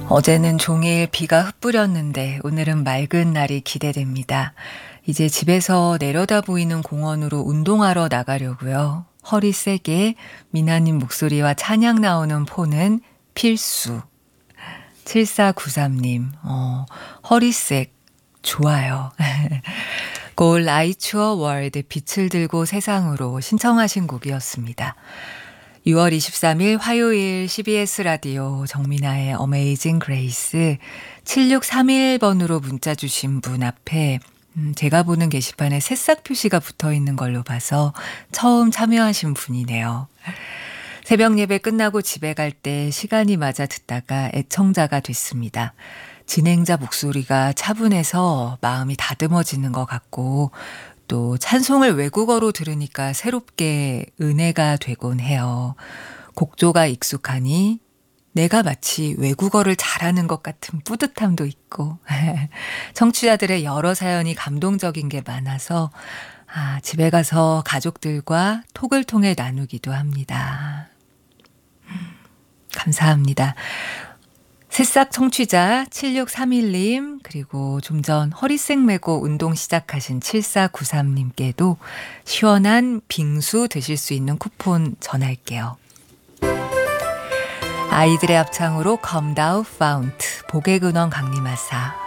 어제는 종일 비가 흩뿌렸는데 오늘은 맑은 날이 기대됩니다. 이제 집에서 내려다 보이는 공원으로 운동하러 나가려고요. 허리 세게 미나님 목소리와 찬양 나오는 폰은 필수. 7493님, 허리색 좋아요. 골 아이추어 월드 빛을 들고 세상으로 신청하신 곡이었습니다. 6월 23일 화요일 CBS 라디오 정민아의 어메이징 그레이스 7631번으로 문자 주신 분 앞에 제가 보는 게시판에 새싹 표시가 붙어 있는 걸로 봐서 처음 참여하신 분이네요. 새벽 예배 끝나고 집에 갈 때 시간이 맞아 듣다가 애청자가 됐습니다. 진행자 목소리가 차분해서 마음이 다듬어지는 것 같고 또 찬송을 외국어로 들으니까 새롭게 은혜가 되곤 해요. 곡조가 익숙하니 내가 마치 외국어를 잘하는 것 같은 뿌듯함도 있고 청취자들의 여러 사연이 감동적인 게 많아서 집에 가서 가족들과 톡을 통해 나누기도 합니다. 감사합니다. 새싹 청취자 7631님 그리고 좀 전 허리색 메고 운동 시작하신 7493님께도 시원한 빙수 드실 수 있는 쿠폰 전할게요. 아이들의 합창으로 Come Thou Fount, 복의 근원 강림하사.